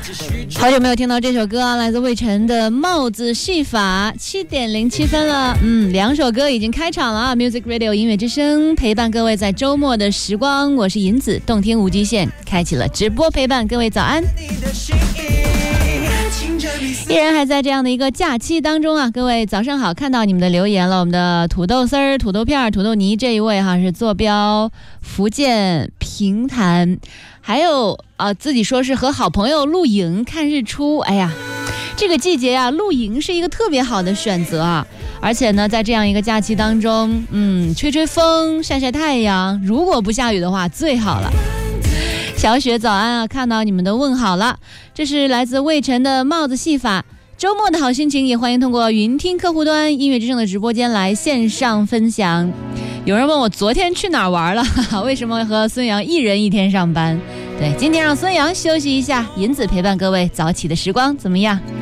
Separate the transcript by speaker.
Speaker 1: 好久没有听到这首歌啊，来自魏晨的《帽子戏法》，7:07分了。2首歌已经开场了啊 ！Music Radio 音乐之声陪伴各位在周末的时光，我是银子，动听无极限，开启了直播陪伴各位早安。依然还在这样的一个假期当中啊，各位早上好，看到你们的留言了。我们的土豆丝儿、土豆片、土豆泥这一位哈是坐标福建平潭，还有自己说是和好朋友露营看日出。哎呀，这个季节啊，露营是一个特别好的选择啊。而且呢，在这样一个假期当中，吹吹风、晒晒太阳，如果不下雨的话，最好了。小雪早安啊，看到你们的问好了。这是来自魏晨的帽子戏法。周末的好心情也欢迎通过云听客户端音乐之声的直播间来线上分享。有人问我昨天去哪儿玩了，为什么和孙杨一人一天上班？对，今天让孙杨休息一下，银子陪伴各位早起的时光怎么样？